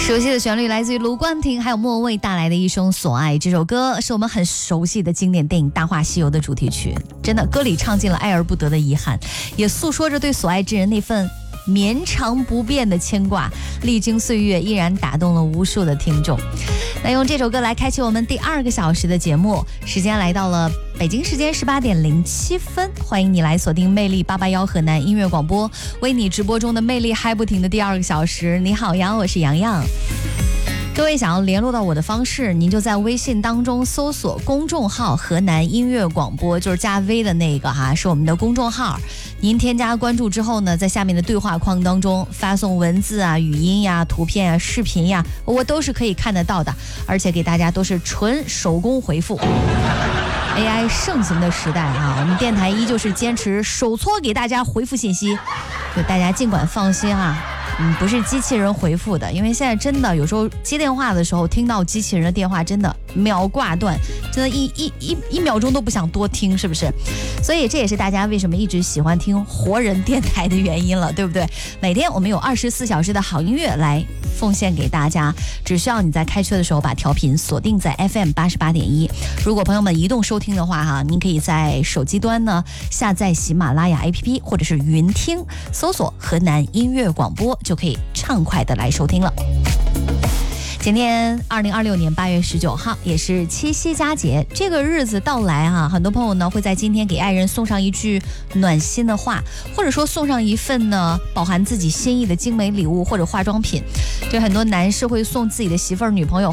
熟悉的旋律来自于卢冠廷还有莫文蔚带来的一生所爱。这首歌是我们很熟悉的经典电影《大话西游》的主题曲，真的歌里唱尽了爱而不得的遗憾，也诉说着对所爱之人那份绵长不变的牵挂，历经岁月依然打动了无数的听众。那用这首歌来开启我们第2个小时的节目，时间来到了北京时间18点07分，欢迎你来锁定魅力881河南音乐广播，为你直播中的魅力嗨不停的第2个小时。你好呀，我是洋洋。各位想要联络到我的方式，您就在微信当中搜索公众号河南音乐广播，就是加 V 的那个哈，是我们的公众号。您添加关注之后呢，在下面的对话框当中发送文字啊、语音呀、图片啊、视频呀，我都是可以看得到的，而且给大家都是纯手工回复。AI 盛行的时代啊，我们电台依旧是坚持手搓给大家回复信息，就大家尽管放心啊。不是机器人回复的，因为现在真的有时候接电话的时候听到机器人的电话真的秒挂断，真的一秒钟都不想多听，是不是？所以这也是大家为什么一直喜欢听活人电台的原因了，对不对？每天我们有24小时的好音乐来奉献给大家，只需要你在开车的时候把调频锁定在 FM 88.1。如果朋友们移动收听的话哈，您可以在手机端呢下载喜马拉雅 APP 或者是云听，搜索河南音乐广播，就可以畅快的来收听了。今天2026年8月19号也是七夕佳节，这个日子到来啊，很多朋友呢会在今天给爱人送上一句暖心的话，或者说送上一份呢饱含自己心意的精美礼物或者化妆品。对很多男士会送自己的媳妇儿、女朋友